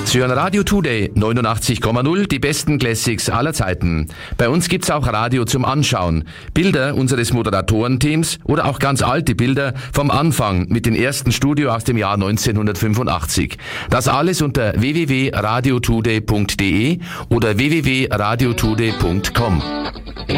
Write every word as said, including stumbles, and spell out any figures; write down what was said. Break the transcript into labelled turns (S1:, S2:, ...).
S1: Sie hören Radio Today neunundachtzig Komma null, die besten Classics aller Zeiten. Bei uns gibt's auch Radio zum Anschauen. Bilder unseres Moderatorenteams oder auch ganz alte Bilder vom Anfang mit den ersten Studio aus dem Jahr neunzehnhundertfünfundachtzig. Das alles unter w w w punkt radio today punkt d e oder w w w punkt radio today punkt com.